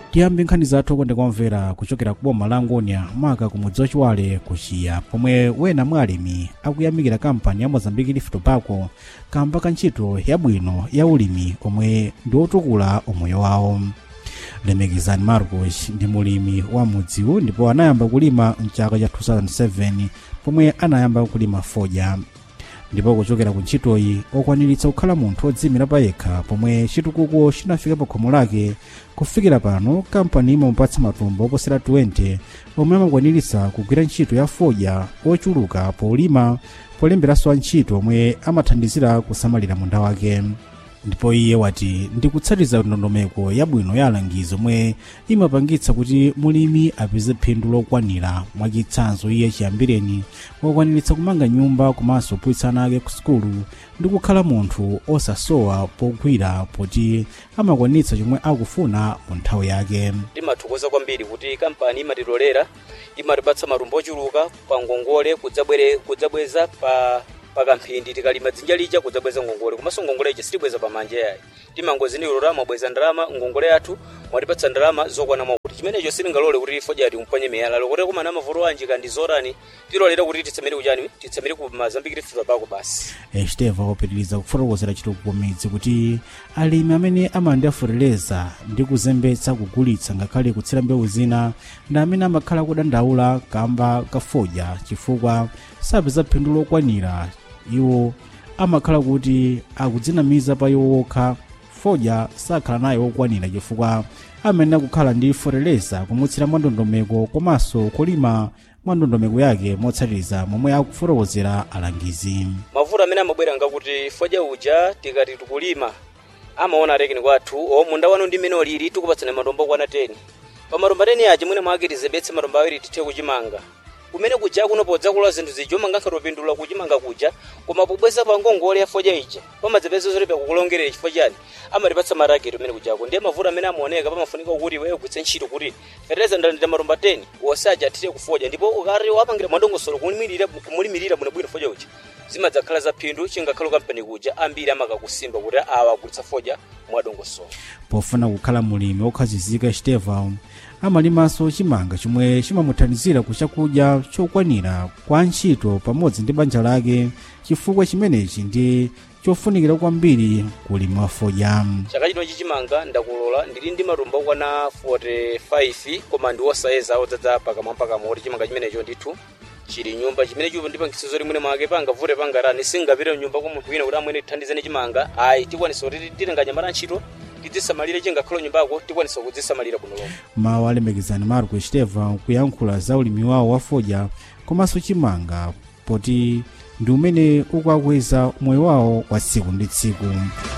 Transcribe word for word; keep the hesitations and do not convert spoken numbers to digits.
tiyambe nkhani zathu konde kwamvera kuchokera ku boma la Angonia maka ku mudzi wachiwale kuchiya pomwe wena mwa alimi akuyamikira kampani ya Mozambique Leaf Tobacco kamba ka ntchito yabwino ya ulimi omwe ndi otukula umoyo wawo. Lemekizani Marcos ndi mulimi wa mudziwu ndipo anayamba kulima mchaka cha two thousand seven pomwe anayamba kulima fodya. Ndipo kuchokera ku ntchitoyi okwaniritsa kukhala munthu odzimira pa yekha pomwe chitukuko chinafika pa khomo lake. Kufikira pano kampani imamupatsa matumbo oposera twenty omwe amakwaniritsa kugwira ntchito ya fodya ochuluka polima polemberanso antchito omwe amathandizira kusamalira munda wake. Ndipo iye wati ndikutsatiza ndondomeko yabwino ya alangizo omwe imapangitsa kuti mulimi apeze phindu lokwanira. Mwachitsanzo iye chiyambireni wakwaniritsa kumanga nyumba komanso kuphunzitsa ana ake ku sukulu ndi kukhala munthu osasowa pogwira poti amakwanitsa chomwe akufuna mu nthawi yake. Timathokoza kwambiri kuti kampani imatilolera imatipatsa matumbo ochuluka pa ngongole kudzabwere kudzabweza pa pakamphindi tikalima dzinja lija kudzabweza ngongole komanso ngongole ija sitibweza pamanja yayi timangozinilora mwabweza ndalama ngongole yathu mwatipatsa ndalama zokwana mauti chimenecho silingalole kuti fodya ati umponye miyala lokote koma na mavoro anje kandi zorani tilolera kuti titsamire kuchani titsamire ku Mozambique Leaf Tobacco basi. Esteva opitiriza kufotokozera chitukuko midzi kuti alimi amene amandiafotereza ndi kuzembetsa kugulitsa ngakhale kutsira mbewu zina ndi amene amakhala kudandaula kamba ka fodya chifukwa sapeza phindu lokwanira. Iwo amakhala kuti akudzinamiza pa iwo okha. Fodya sakhala naye okwanira chifukwa amene kukhala ndi fotereza kumutsira mwandondomeko komanso kulima mwandondomeko yake motsatiriza momwe akufotokozera alangizi. Mavuto amene amabwera ngakuti fodya uja tikati tukulima amaona rekeni kwathu o munda wanu ndi mmene ulili tikupatsana matombo kwana ten pa matombo ten aja mwene mwake tizebetse matombo awiri tithe kuchimanga kumene kuja kuno podza kula zinthu zijo mangakha topindula kuchimanga kuja koma pobweza pa ngongole ya fodya ija pamadzapeza zoti pakukulongerera chifukwa chani amatipatsa marageti umene kujako ndiye mavuto amene amaoneka pamafunika kuti iweyo ugwitse ntchito kuti fertilizer ndalanda matombo ten wosaja athire kufodya ndipo ukati wapangira mwandongosolo kumulimirira kumulimirira bwinobwino fodya uja zimadzakhala za phindu chingakhale kampani kuja ambiri amakakusimba kuti awa agulitsa fodya mwadongosolo. Pofuna kukhala mulimi okhazikika Esteva amalimanso chimanga chomwe chimamuthandizira kuchakudya chokwanira kwa ntchito pamodzi ndi banja lake chifukwa chimenechi ndi chofunikira kwambiri kulima fodya. Chaka chino chimanga ndakulola ndili ndi matumbo okwana forty-five koma ndi osayeza odzadza pakamwa pakamwa kuti chimanga chimenecho ndithu chili nyumba chimene chupo ndi pangiso zoti mwene mwake pangavute pangarani singapite nyumba kwa munthu wina kuti amwene tithandizeni chimanga ayi tikwanisa kuti tilenganyamala ntchito tidzisamalire chingakhale nyumbako tikwanisa kudzisamalira kuno lomwe. Mawu alemekizani Marco Esteva kuyankhula za ulimi wawo wa fodya komanso chimanga poti ndi umene ukwakweza moyo wawo wa tsiku ndi tsiku.